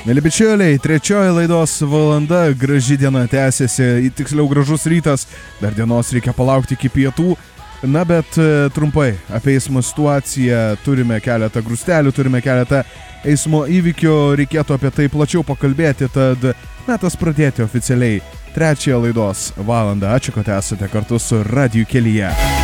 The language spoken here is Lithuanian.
Mėly bičiuliai, trečioji laidos valanda, graži diena tęsiasi, tiksliau gražus rytas, dar dienos reikia palaukti iki pietų. Na, bet trumpai apie eismo situaciją, turime keletą grūstelių, turime keletą eismo įvykių, reikėtų apie tai plačiau pakalbėti, tad metas pradėti oficialiai trečiąją laidos valandą. Ačiū, kad esate kartu su Radiju kelyje.